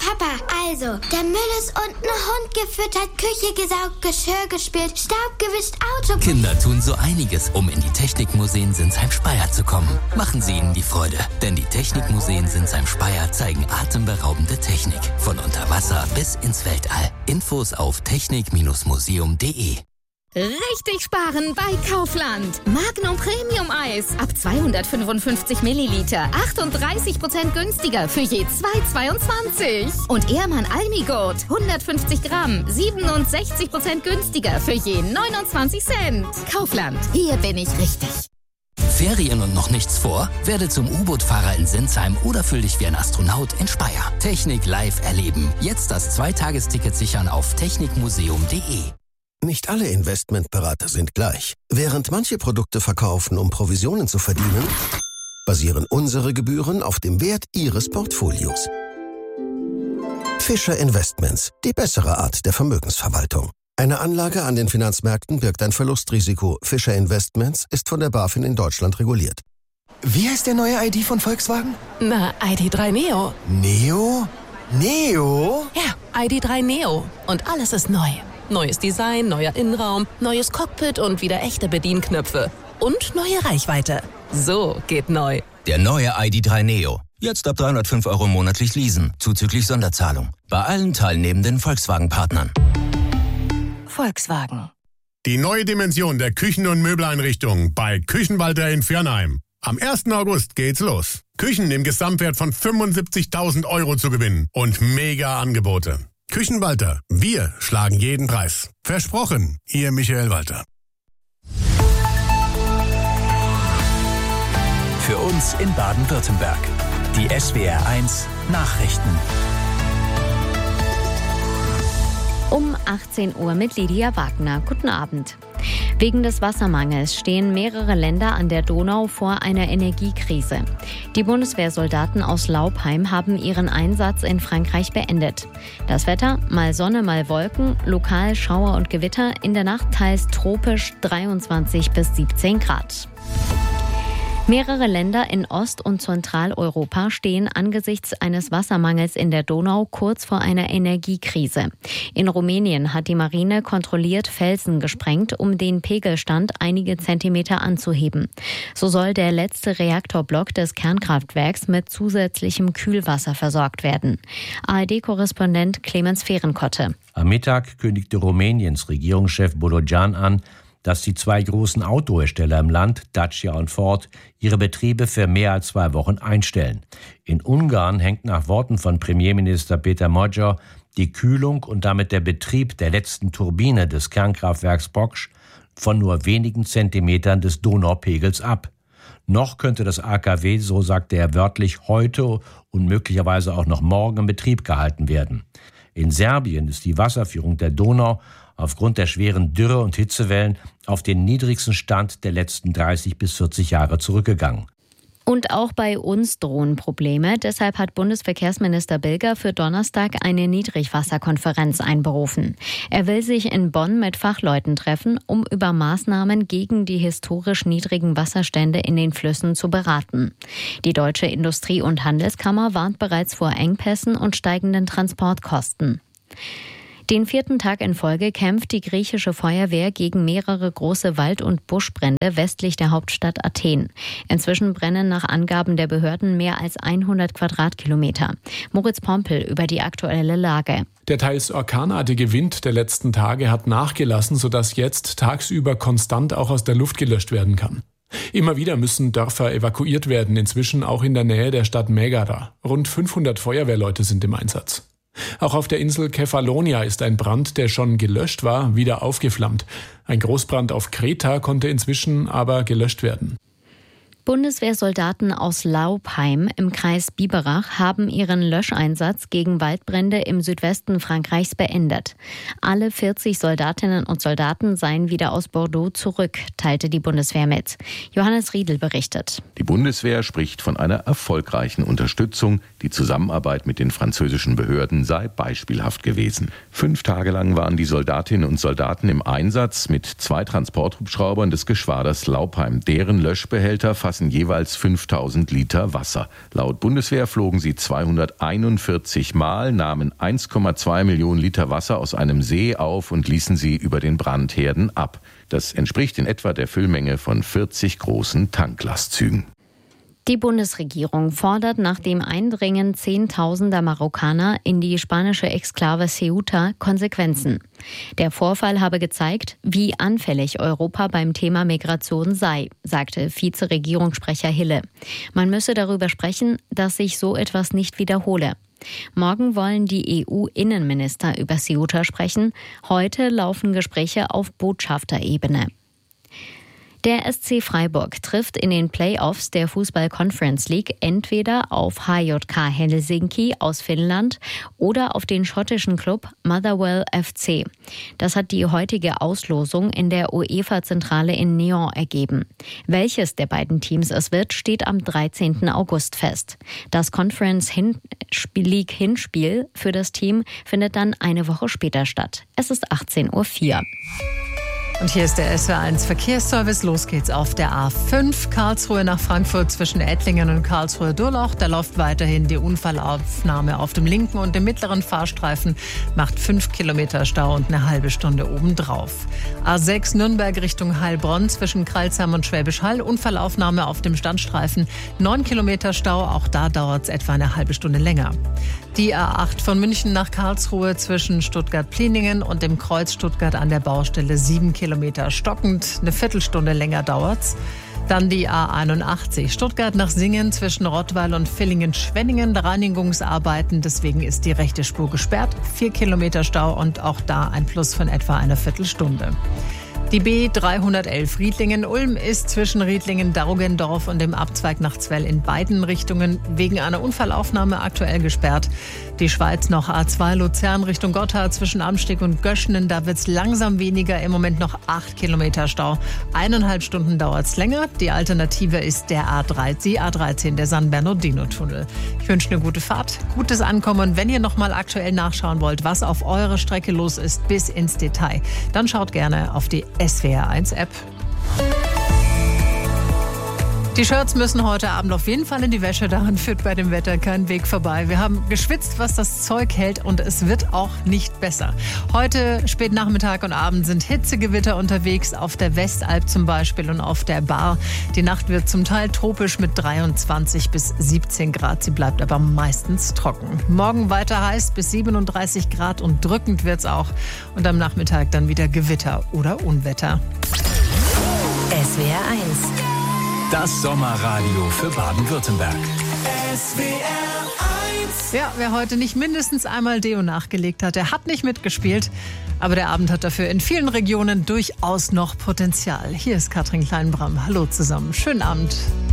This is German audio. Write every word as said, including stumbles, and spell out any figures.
Papa, also, der Müll ist unten, Hund gefüttert, Küche gesaugt, Geschirr gespült, Staub gewischt, Auto... Kinder tun so einiges, um in die Technikmuseen Sinsheim-Speyer zu kommen. Machen Sie ihnen die Freude, denn die Technikmuseen Sinsheim-Speyer zeigen atemberaubende Technik. Von unter Wasser bis ins Weltall. Infos auf technik museum punkt de. Richtig sparen bei Kaufland. Magnum Premium Eis ab zweihundertfünfundfünfzig Milliliter. achtunddreißig Prozent günstiger für je zwei Euro zweiundzwanzig. Und Ehrmann Almigurt hundertfünfzig Gramm. siebenundsechzig Prozent günstiger für je neunundzwanzig Cent. Kaufland, hier bin ich richtig. Ferien und noch nichts vor? Werde zum U-Boot-Fahrer in Sinsheim oder fühl dich wie ein Astronaut in Speyer. Technik live erleben. Jetzt das Zweitagesticket sichern auf technik museum punkt de. Nicht alle Investmentberater sind gleich. Während manche Produkte verkaufen, um Provisionen zu verdienen, basieren unsere Gebühren auf dem Wert Ihres Portfolios. Fischer Investments, die bessere Art der Vermögensverwaltung. Eine Anlage an den Finanzmärkten birgt ein Verlustrisiko. Fischer Investments ist von der BaFin in Deutschland reguliert. Wie heißt der neue I D von Volkswagen? Na, I D drei Neo. Neo? Neo? Ja, I D drei Neo. Und alles ist neu. Neues Design, neuer Innenraum, neues Cockpit und wieder echte Bedienknöpfe. Und neue Reichweite. So geht neu. Der neue I D drei Neo. Jetzt ab dreihundertfünf Euro monatlich leasen, zuzüglich Sonderzahlung. Bei allen teilnehmenden Volkswagen-Partnern. Volkswagen. Die neue Dimension der Küchen- und Möbeleinrichtung bei Küchenwalter in Viernheim. Am ersten August geht's los. Küchen im Gesamtwert von fünfundsiebzigtausend Euro zu gewinnen und mega Angebote. Küchenwalter, wir schlagen jeden Preis. Versprochen, Ihr Michael Walter. Für uns in Baden-Württemberg. Die S W R eins Nachrichten. Um achtzehn Uhr mit Lydia Wagner. Guten Abend. Wegen des Wassermangels stehen mehrere Länder an der Donau vor einer Energiekrise. Die Bundeswehrsoldaten aus Laupheim haben ihren Einsatz in Frankreich beendet. Das Wetter, mal Sonne, mal Wolken, lokal Schauer und Gewitter, in der Nacht teils tropisch dreiundzwanzig bis siebzehn Grad. Mehrere Länder in Ost- und Zentraleuropa stehen angesichts eines Wassermangels in der Donau kurz vor einer Energiekrise. In Rumänien hat die Marine kontrolliert Felsen gesprengt, um den Pegelstand einige Zentimeter anzuheben. So soll der letzte Reaktorblock des Kernkraftwerks mit zusätzlichem Kühlwasser versorgt werden. A R D-Korrespondent Clemens Fehrenkotte. Am Mittag kündigte Rumäniens Regierungschef Bodogan an, dass die zwei großen Autohersteller im Land, Dacia und Ford, ihre Betriebe für mehr als zwei Wochen einstellen. In Ungarn hängt nach Worten von Premierminister Peter Magyar die Kühlung und damit der Betrieb der letzten Turbine des Kernkraftwerks Bocs von nur wenigen Zentimetern des Donaupegels ab. Noch könnte das A K W, so sagte er wörtlich, heute und möglicherweise auch noch morgen in Betrieb gehalten werden. In Serbien ist die Wasserführung der Donau aufgrund der schweren Dürre- und Hitzewellen auf den niedrigsten Stand der letzten dreißig bis vierzig Jahre zurückgegangen. Und auch bei uns drohen Probleme. Deshalb hat Bundesverkehrsminister Bilger für Donnerstag eine Niedrigwasserkonferenz einberufen. Er will sich in Bonn mit Fachleuten treffen, um über Maßnahmen gegen die historisch niedrigen Wasserstände in den Flüssen zu beraten. Die Deutsche Industrie- und Handelskammer warnt bereits vor Engpässen und steigenden Transportkosten. Den vierten Tag in Folge kämpft die griechische Feuerwehr gegen mehrere große Wald- und Buschbrände westlich der Hauptstadt Athen. Inzwischen brennen nach Angaben der Behörden mehr als hundert Quadratkilometer. Moritz Pompel über die aktuelle Lage. Der teils orkanartige Wind der letzten Tage hat nachgelassen, sodass jetzt tagsüber konstant auch aus der Luft gelöscht werden kann. Immer wieder müssen Dörfer evakuiert werden, inzwischen auch in der Nähe der Stadt Megara. Rund fünfhundert Feuerwehrleute sind im Einsatz. Auch auf der Insel Kefalonia ist ein Brand, der schon gelöscht war, wieder aufgeflammt. Ein Großbrand auf Kreta konnte inzwischen aber gelöscht werden. Bundeswehrsoldaten aus Laupheim im Kreis Biberach haben ihren Löscheinsatz gegen Waldbrände im Südwesten Frankreichs beendet. Alle vierzig Soldatinnen und Soldaten seien wieder aus Bordeaux zurück, teilte die Bundeswehr mit. Johannes Riedel berichtet. Die Bundeswehr spricht von einer erfolgreichen Unterstützung. Die Zusammenarbeit mit den französischen Behörden sei beispielhaft gewesen. Fünf Tage lang waren die Soldatinnen und Soldaten im Einsatz mit zwei Transporthubschraubern des Geschwaders Laupheim. Deren Löschbehälter fassten besaßen jeweils fünftausend Liter Wasser. Laut Bundeswehr flogen sie zweihunderteinundvierzig Mal, nahmen eins Komma zwei Millionen Liter Wasser aus einem See auf und ließen sie über den Brandherden ab. Das entspricht in etwa der Füllmenge von vierzig großen Tanklastzügen. Die Bundesregierung fordert nach dem Eindringen zehntausender Marokkaner in die spanische Exklave Ceuta Konsequenzen. Der Vorfall habe gezeigt, wie anfällig Europa beim Thema Migration sei, sagte Vizeregierungssprecher Hille. Man müsse darüber sprechen, dass sich so etwas nicht wiederhole. Morgen wollen die E U-Innenminister über Ceuta sprechen. Heute laufen Gespräche auf Botschafterebene. Der S C Freiburg trifft in den Playoffs der Fußball Conference League entweder auf H J K Helsinki aus Finnland oder auf den schottischen Club Motherwell F C. Das hat die heutige Auslosung in der UEFA-Zentrale in Nyon ergeben. Welches der beiden Teams es wird, steht am dreizehnten August fest. Das Conference League Hinspiel für das Team findet dann eine Woche später statt. Es ist achtzehn Uhr vier. Und hier ist der S W R eins Verkehrsservice. Los geht's auf der A fünf, Karlsruhe nach Frankfurt zwischen Ettlingen und Karlsruhe-Durlach. Da läuft weiterhin die Unfallaufnahme auf dem linken und dem mittleren Fahrstreifen, macht fünf Kilometer Stau und eine halbe Stunde obendrauf. A sechs Nürnberg Richtung Heilbronn zwischen Crailsheim und Schwäbisch Hall, Unfallaufnahme auf dem Standstreifen, neun Kilometer Stau, auch da dauert's etwa eine halbe Stunde länger. Die A acht von München nach Karlsruhe zwischen Stuttgart-Pliningen und dem Kreuz Stuttgart an der Baustelle, sieben Kilometer stockend, eine Viertelstunde länger dauert's. Dann die A einundachtzig Stuttgart nach Singen zwischen Rottweil und Villingen-Schwenningen, Reinigungsarbeiten, deswegen ist die rechte Spur gesperrt, vier Kilometer Stau und auch da ein Plus von etwa einer Viertelstunde. Die B dreihundertelf Riedlingen-Ulm ist zwischen Riedlingen-Darrugendorf und dem Abzweig nach Zwell in beiden Richtungen wegen einer Unfallaufnahme aktuell gesperrt. Die Schweiz noch A zwei Luzern Richtung Gotthard zwischen Amsteg und Göschenen. Da wird's langsam weniger, im Moment noch acht Kilometer Stau. Eineinhalb Stunden dauert's länger. Die Alternative ist der A drei, die A dreizehn, der San Bernardino-Tunnel. Ich wünsche eine gute Fahrt, gutes Ankommen. Wenn ihr noch mal aktuell nachschauen wollt, was auf eurer Strecke los ist, bis ins Detail, dann schaut gerne auf die S W R eins App. Die Shirts müssen heute Abend auf jeden Fall in die Wäsche, daran führt bei dem Wetter kein Weg vorbei. Wir haben geschwitzt, was das Zeug hält, und es wird auch nicht besser. Heute, spät Nachmittag und Abend, sind Hitzegewitter unterwegs, auf der Westalb zum Beispiel und auf der Bar. Die Nacht wird zum Teil tropisch mit dreiundzwanzig bis siebzehn Grad. Sie bleibt aber meistens trocken. Morgen weiter heiß bis siebenunddreißig Grad und drückend wird's auch. Und am Nachmittag dann wieder Gewitter oder Unwetter. S W R eins. Das Sommerradio für Baden-Württemberg. S W R eins. Ja, wer heute nicht mindestens einmal Deo nachgelegt hat, der hat nicht mitgespielt. Aber der Abend hat dafür in vielen Regionen durchaus noch Potenzial. Hier ist Katrin Kleinbram. Hallo zusammen. Schönen Abend.